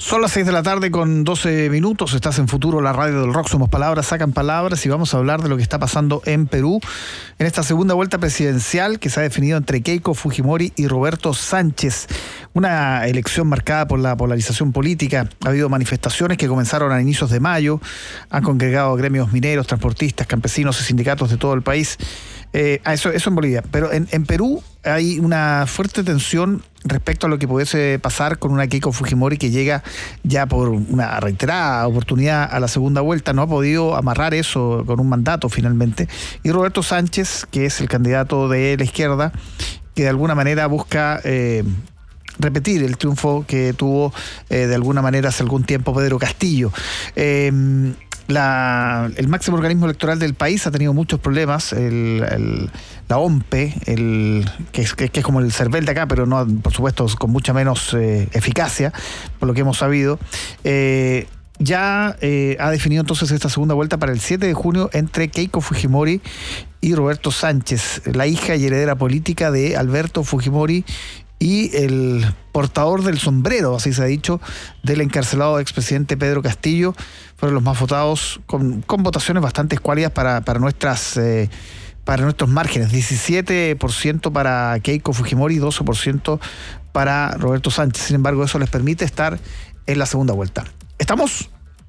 Son las 6 de la tarde con 12 minutos, estás en Futuro, la radio del rock, somos palabras, sacan palabras y vamos a hablar de lo que está pasando en Perú en esta segunda vuelta presidencial que se ha definido entre Keiko Fujimori y Roberto Sánchez. Una elección marcada por la polarización política. Ha habido manifestaciones que comenzaron a inicios de mayo, han congregado gremios mineros, transportistas, campesinos y sindicatos de todo el país. Eso en Bolivia, pero en Perú hay una fuerte tensión respecto a lo que pudiese pasar con una Keiko Fujimori que llega ya por una reiterada oportunidad a la segunda vuelta, no ha podido amarrar eso con un mandato finalmente, y Roberto Sánchez, que es el candidato de la izquierda, que de alguna manera busca repetir el triunfo que tuvo de alguna manera hace algún tiempo Pedro Castillo. El máximo organismo electoral del país ha tenido muchos problemas, la OMPE, que es como el CERVEL de acá, pero no, por supuesto, con mucha menos eficacia, por lo que hemos sabido. Ya ha definido entonces esta segunda vuelta para el 7 de junio entre Keiko Fujimori y Roberto Sánchez, la hija y heredera política de Alberto Fujimori y el portador del sombrero, así se ha dicho, del encarcelado expresidente Pedro Castillo. Fueron los más votados, con votaciones bastante escuálidas para nuestros márgenes. 17% para Keiko Fujimori y 12% para Roberto Sánchez. Sin embargo, eso les permite estar en la segunda vuelta. Estamos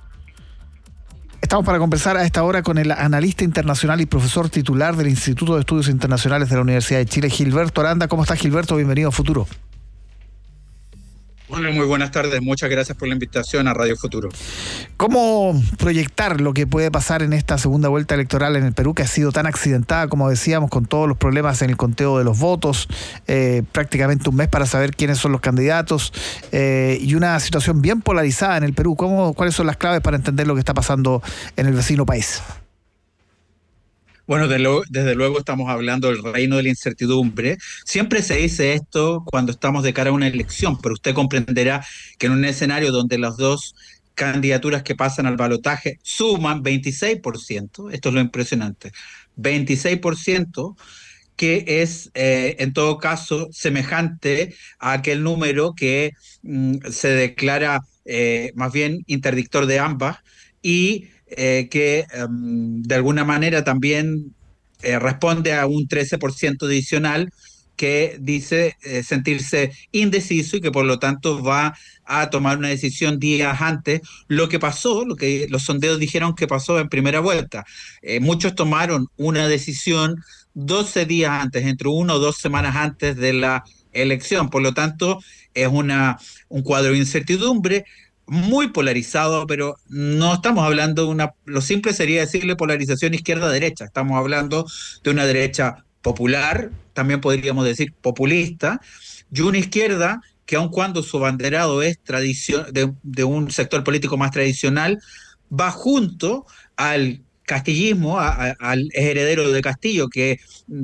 para conversar a esta hora con el analista internacional y profesor titular del Instituto de Estudios Internacionales de la Universidad de Chile, Gilberto Aranda. ¿Cómo estás, Gilberto? Bienvenido a Futuro. Bueno, muy buenas tardes. Muchas gracias por la invitación a Radio Futuro. ¿Cómo proyectar lo que puede pasar en esta segunda vuelta electoral en el Perú, que ha sido tan accidentada, como decíamos, con todos los problemas en el conteo de los votos, prácticamente un mes para saber quiénes son los candidatos, y una situación bien polarizada en el Perú? ¿Cuáles son las claves para entender lo que está pasando en el vecino país? Bueno, desde luego estamos hablando del reino de la incertidumbre. Siempre se dice esto cuando estamos de cara a una elección, pero usted comprenderá que en un escenario donde las dos candidaturas que pasan al balotaje suman 26%, esto es lo impresionante, 26%, que es en todo caso semejante a aquel número que se declara más bien interdictor de ambas y que de alguna manera también responde a un 13% adicional que dice sentirse indeciso y que por lo tanto va a tomar una decisión días antes. Lo que pasó, lo que los sondeos dijeron que pasó en primera vuelta, muchos tomaron una decisión 12 días antes, entre 1 o 2 semanas antes de la elección. Por lo tanto, es un cuadro de incertidumbre muy polarizado, pero no estamos hablando de lo simple sería decirle polarización izquierda-derecha. Estamos hablando de una derecha popular, también podríamos decir populista, y una izquierda que aun cuando su abanderado es de un sector político más tradicional, va junto al castillismo, al heredero de Castillo, que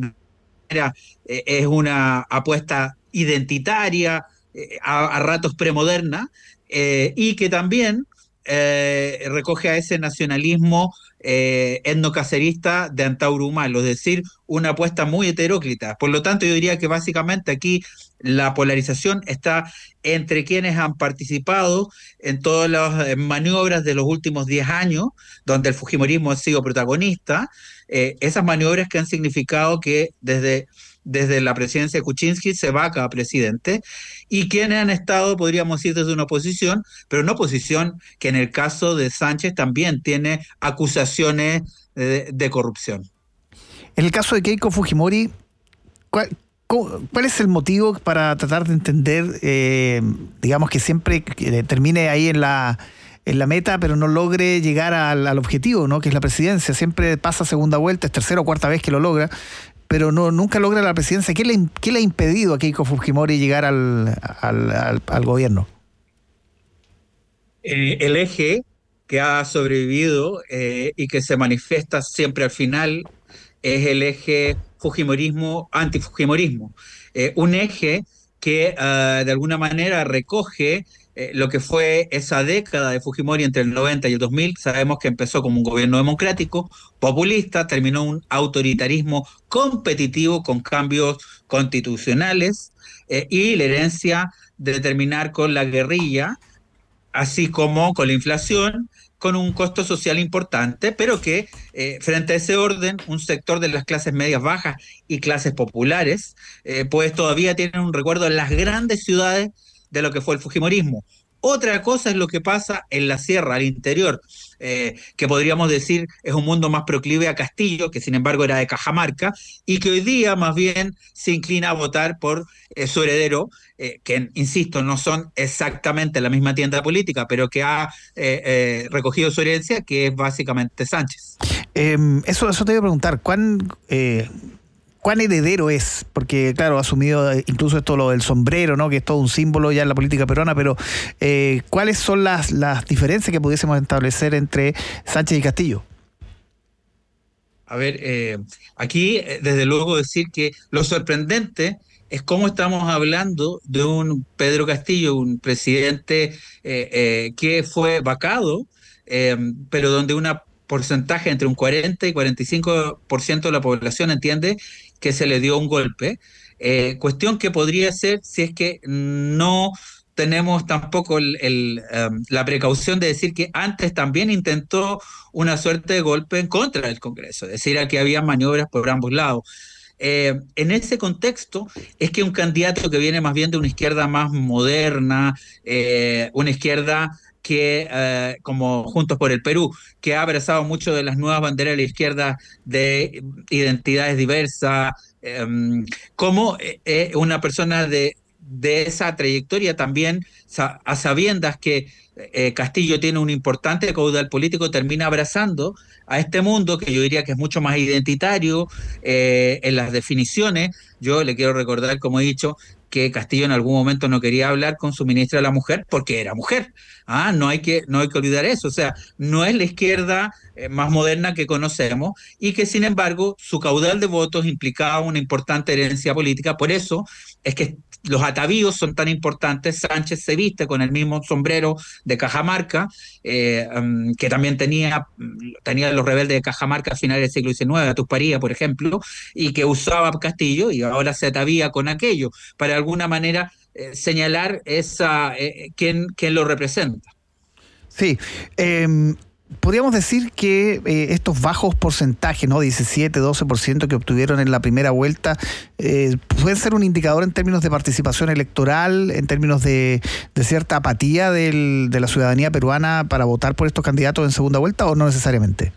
es una apuesta identitaria, a ratos premoderna, y que también recoge a ese nacionalismo etnocacerista de Antauro Humano, es decir, una apuesta muy heteróclita. Por lo tanto, yo diría que básicamente aquí la polarización está entre quienes han participado en todas las maniobras de los últimos 10 años, donde el fujimorismo ha sido protagonista, esas maniobras que han significado que desde la presidencia de Kuczynski se va cada presidente, y quienes han estado, podríamos decir, desde una oposición, pero una oposición que en el caso de Sánchez también tiene acusaciones de corrupción. En el caso de Keiko Fujimori, ¿cuál es el motivo para tratar de entender, digamos, que siempre termine ahí en la meta, pero no logre llegar al objetivo, ¿no?, que es la presidencia? Siempre pasa segunda vuelta, es tercera o cuarta vez que lo logra, pero nunca logra la presidencia. ¿Qué le ha impedido a Keiko Fujimori llegar al gobierno? El eje que ha sobrevivido y que se manifiesta siempre al final es el eje fujimorismo-antifujimorismo. Un eje que de alguna manera recoge lo que fue esa década de Fujimori entre el 90 y el 2000. Sabemos que empezó como un gobierno democrático, populista, terminó un autoritarismo competitivo con cambios constitucionales y la herencia de terminar con la guerrilla, así como con la inflación, con un costo social importante, pero que frente a ese orden, un sector de las clases medias bajas y clases populares, pues todavía tienen un recuerdo en las grandes ciudades de lo que fue el fujimorismo. Otra cosa es lo que pasa en la sierra, al interior, que podríamos decir es un mundo más proclive a Castillo, que sin embargo era de Cajamarca, y que hoy día más bien se inclina a votar por su heredero, que, insisto, no son exactamente la misma tienda política, pero que ha recogido su herencia, que es básicamente Sánchez. Eso te iba a preguntar, ¿cuán heredero es? Porque, claro, ha asumido incluso esto lo del sombrero, ¿no? Que es todo un símbolo ya en la política peruana, pero ¿cuáles son las diferencias que pudiésemos establecer entre Sánchez y Castillo? A ver, aquí desde luego decir que lo sorprendente es cómo estamos hablando de un Pedro Castillo, un presidente que fue vacado, eh, pero donde un porcentaje entre un 40 y 45% de la población entiende que se le dio un golpe. Cuestión que podría ser si es que no tenemos tampoco la precaución de decir que antes también intentó una suerte de golpe en contra del Congreso, es decir, que había maniobras por ambos lados. En ese contexto es que un candidato que viene más bien de una izquierda más moderna, una izquierda que, como Juntos por el Perú, que ha abrazado mucho de las nuevas banderas de la izquierda de identidades diversas, como una persona de esa trayectoria también, a sabiendas que Castillo tiene un importante caudal político, termina abrazando a este mundo que yo diría que es mucho más identitario en las definiciones. Yo le quiero recordar, como he dicho, que Castillo en algún momento no quería hablar con su ministra de la Mujer porque era mujer. No hay que olvidar eso. O sea, no es la izquierda más moderna que conocemos y que sin embargo su caudal de votos implicaba una importante herencia política. Por eso es que los atavíos son tan importantes. Sánchez se viste con el mismo sombrero de Cajamarca, que también tenía los rebeldes de Cajamarca a finales del siglo XIX, Atusparía, por ejemplo, y que usaba Castillo y ahora se atavía con aquello, para de alguna manera señalar quién lo representa. Sí, podríamos decir que estos bajos porcentajes, ¿no? 17, 12% que obtuvieron en la primera vuelta, pueden ser un indicador en términos de participación electoral, en términos de cierta apatía de la ciudadanía peruana para votar por estos candidatos en segunda vuelta, ¿o no necesariamente?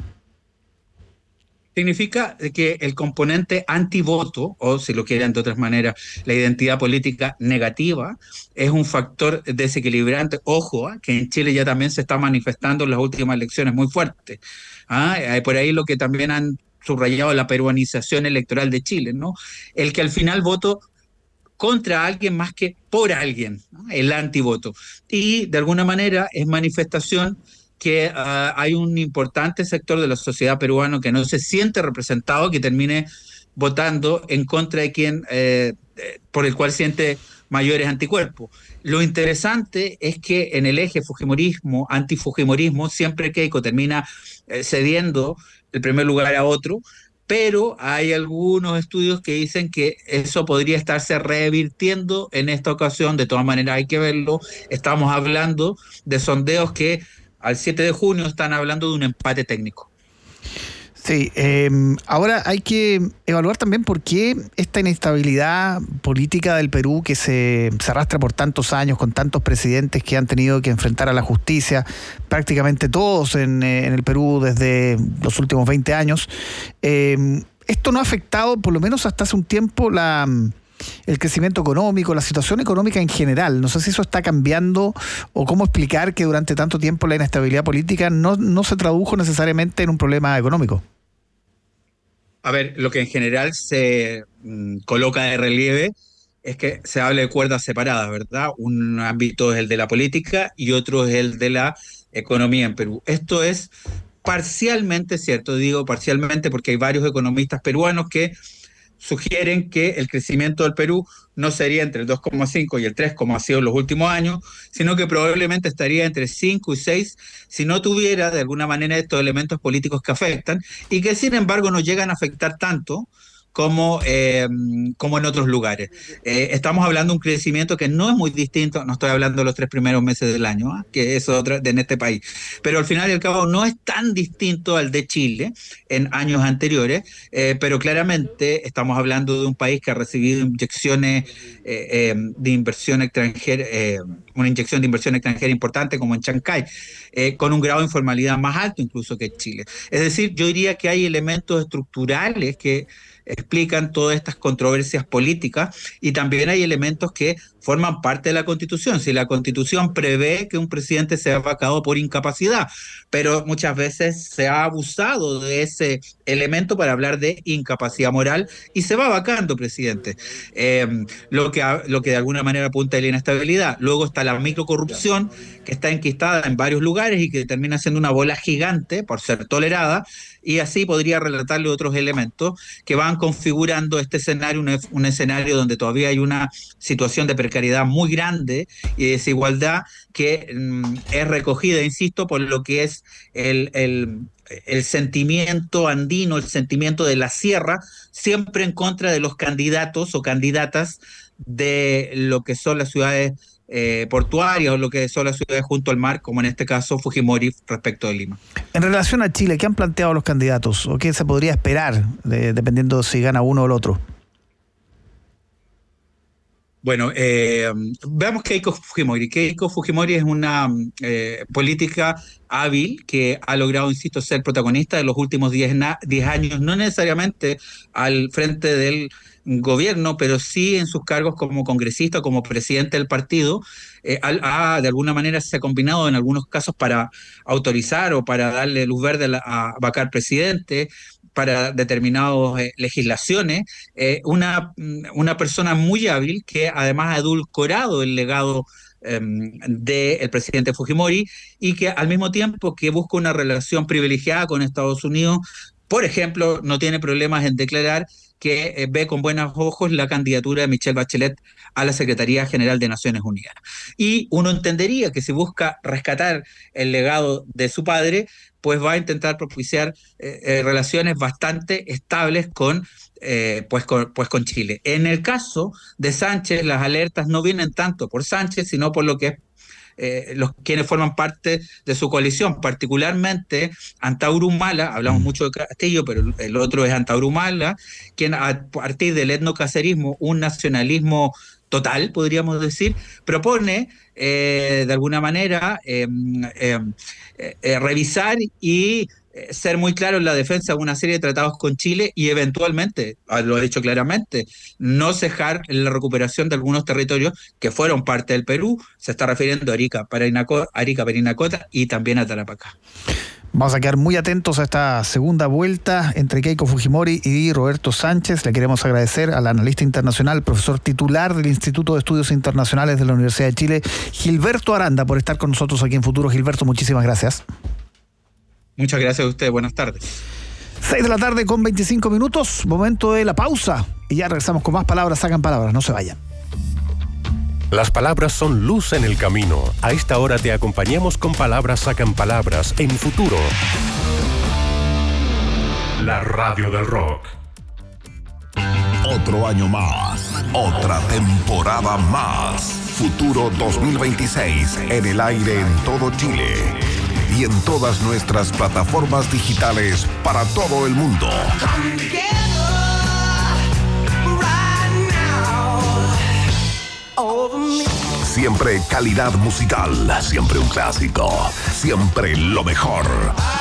Significa que el componente antivoto, o si lo quieren de otras maneras, la identidad política negativa, es un factor desequilibrante. Ojo, que en Chile ya también se está manifestando en las últimas elecciones muy fuerte. Por ahí lo que también han subrayado la peruanización electoral de Chile, ¿no? El que al final voto contra alguien más que por alguien, ¿no? El antivoto. Y de alguna manera es manifestación que hay un importante sector de la sociedad peruana que no se siente representado, que termine votando en contra de quien, por el cual siente mayores anticuerpos. Lo interesante es que en el eje fujimorismo, antifujimorismo, siempre Keiko termina cediendo el primer lugar a otro, pero hay algunos estudios que dicen que eso podría estarse revirtiendo en esta ocasión. De todas maneras hay que verlo. Estamos hablando de sondeos que al 7 de junio están hablando de un empate técnico. Sí, ahora hay que evaluar también por qué esta inestabilidad política del Perú que se arrastra por tantos años, con tantos presidentes que han tenido que enfrentar a la justicia, prácticamente todos en el Perú desde los últimos 20 años, esto no ha afectado, por lo menos hasta hace un tiempo, el crecimiento económico, la situación económica en general. No sé si eso está cambiando o cómo explicar que durante tanto tiempo la inestabilidad política no se tradujo necesariamente en un problema económico. A ver, lo que en general se coloca de relieve es que se habla de cuerdas separadas, ¿verdad? Un ámbito es el de la política y otro es el de la economía en Perú. Esto es parcialmente cierto, digo parcialmente porque hay varios economistas peruanos que sugieren que el crecimiento del Perú no sería entre el 2,5 y el 3, como ha sido en los últimos años, sino que probablemente estaría entre 5 y 6 si no tuviera de alguna manera estos elementos políticos que afectan y que sin embargo no llegan a afectar tanto como en otros lugares. Estamos hablando de un crecimiento que no es muy distinto, no estoy hablando de los 3 primeros meses del año, que es otra en este país, pero al final y al cabo no es tan distinto al de Chile en años anteriores, pero claramente estamos hablando de un país que ha recibido inyecciones de inversión extranjera, una inyección de inversión extranjera importante como en Chancay, con un grado de informalidad más alto incluso que Chile. Es decir, yo diría que hay elementos estructurales que explican todas estas controversias políticas y también hay elementos que forman parte de la Constitución. Si la Constitución prevé que un presidente sea vacado por incapacidad, pero muchas veces se ha abusado de ese elemento para hablar de incapacidad moral y se va vacando presidente, lo que de alguna manera apunta a la inestabilidad. Luego está la microcorrupción, que está enquistada en varios lugares y que termina siendo una bola gigante por ser tolerada, y así podría relatarle otros elementos que van configurando este escenario, un escenario donde todavía hay una situación de precariedad muy grande y de desigualdad que es recogida, insisto, por lo que es el sentimiento andino, el sentimiento de la sierra, siempre en contra de los candidatos o candidatas de lo que son las ciudades portuarias o lo que son las ciudades junto al mar, como en este caso Fujimori respecto de Lima. En relación a Chile, ¿qué han planteado los candidatos o qué se podría esperar dependiendo si gana uno o el otro? Bueno, veamos Keiko Fujimori. Keiko Fujimori es una política hábil que ha logrado, insisto, ser protagonista de los últimos 10 años, no necesariamente al frente del gobierno, pero sí en sus cargos como congresista, como presidente del partido. De alguna manera se ha combinado en algunos casos para autorizar o para darle luz verde a vacar presidente, para determinadas legislaciones, una persona muy hábil que además ha edulcorado el legado del presidente Fujimori y que al mismo tiempo que busca una relación privilegiada con Estados Unidos, por ejemplo, no tiene problemas en declarar que ve con buenos ojos la candidatura de Michelle Bachelet a la Secretaría General de Naciones Unidas. Y uno entendería que si busca rescatar el legado de su padre, pues va a intentar propiciar relaciones bastante estables con Chile. En el caso de Sánchez, las alertas no vienen tanto por Sánchez, sino por lo que es quienes forman parte de su coalición, particularmente Antauro Humala. Hablamos mucho de Castillo, pero el otro es Antauro Humala, quien a partir del etnocacerismo, un nacionalismo total, podríamos decir, propone de alguna manera revisar y ser muy claro en la defensa de una serie de tratados con Chile y eventualmente, lo ha dicho claramente, no cejar en la recuperación de algunos territorios que fueron parte del Perú. Se está refiriendo a Arica, Parinacota y también a Tarapacá. Vamos a quedar muy atentos a esta segunda vuelta entre Keiko Fujimori y Roberto Sánchez. Le queremos agradecer al analista internacional, profesor titular del Instituto de Estudios Internacionales de la Universidad de Chile, Gilberto Aranda, por estar con nosotros aquí en Futuro. Gilberto, muchísimas gracias. Muchas gracias a ustedes, buenas tardes. 6 de la tarde con 25 minutos, momento de la pausa. Y ya regresamos con más Palabras Sacan Palabras, no se vayan. Las palabras son luz en el camino. A esta hora te acompañamos con Palabras Sacan Palabras en Futuro. La radio del rock. Otro año más, otra temporada más. Futuro 2026 en el aire en todo Chile y en todas nuestras plataformas digitales para todo el mundo. Siempre calidad musical, siempre un clásico, siempre lo mejor.